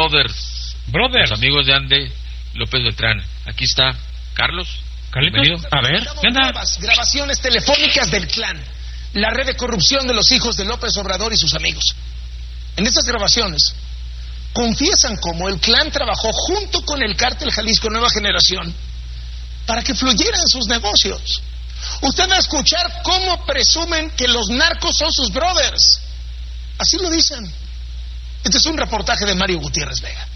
Brothers. Los amigos de Andy López Beltrán. Aquí está Carlos. Bienvenido. A ver, ¿qué onda? Grabaciones telefónicas del clan, la red de corrupción de los hijos de López Obrador y sus amigos. En estas grabaciones confiesan cómo el clan trabajó junto con el cártel Jalisco Nueva Generación para que fluyeran sus negocios. Usted va a escuchar cómo presumen que los narcos son sus brothers. Así lo dicen. Este es un reportaje de Mario Gutiérrez Vega.